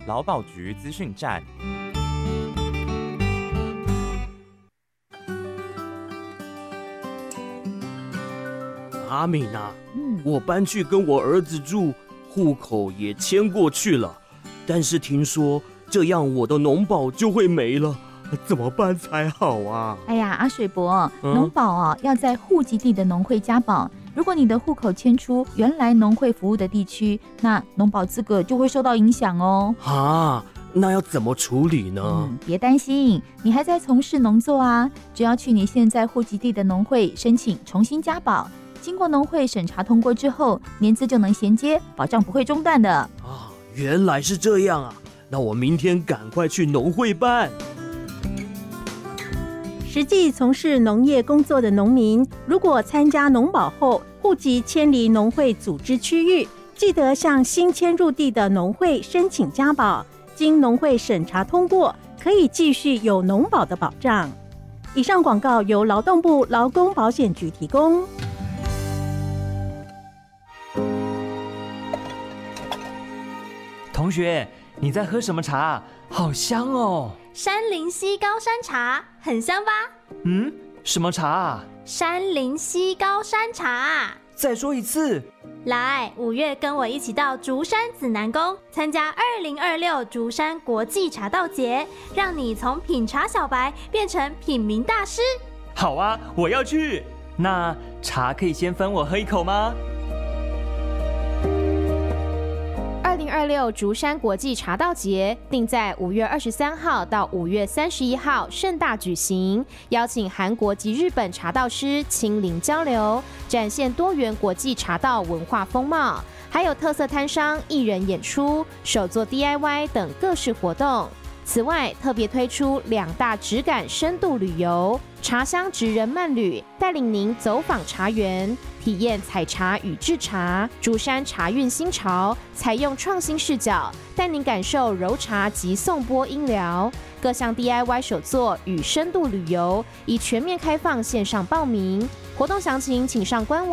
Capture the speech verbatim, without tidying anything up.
劳保局资讯站。 阿敏啊， 嗯， 我搬去跟我儿子住，户口也迁过去了，但是听说这样我的农保就会没了，怎么办才好啊？ 哎呀，阿水伯， 嗯农保啊要在户籍地的农会加保。如果你的户口迁出原来农会服务的地区，那农保资格就会受到影响哦。 啊，那要怎么处理呢？ 嗯，别担心，你还在从事农作啊，只要去你现在户籍地的农会申请重新加保。经过农会审查通过之后，年资就能衔接，保障不会中断的。 啊，原来是这样啊！那我明天赶快去农会办。 实际从事农业工作的农民，如果参加农保后，户籍迁离农会组织区域，记得向新迁入地的农会申请加保，经农会审查通过，可以继续有农保的保障。以上广告由劳动部劳工保险局提供。 同学，你在喝什么茶？好香哦！ 山林溪高山茶，很香吧？ 嗯，什么茶啊？ 山林溪高山茶。 再说一次。 来，五月跟我一起到竹山紫南宫参加二零二六竹山国际茶道节，让你从品茶小白变成品茗大师。 好啊，我要去。那茶可以先分我喝一口吗？ 二零二六竹山国际茶道节定在五月二十三号到五月三十一号盛大举行，邀请韩国及日本茶道师亲临交流，展现多元国际茶道文化风貌，还有特色摊商、艺人演出、手作 D I Y 等各式活动。此外，特别推出两大质感深度旅游，茶香职人慢旅带领您走访茶园，体验采茶与制茶。竹山茶韵新潮采用创新视角，带您感受揉茶及颂钵音疗。各项 D I Y 手作与深度旅游已全面开放线上报名，活动详情请上官网。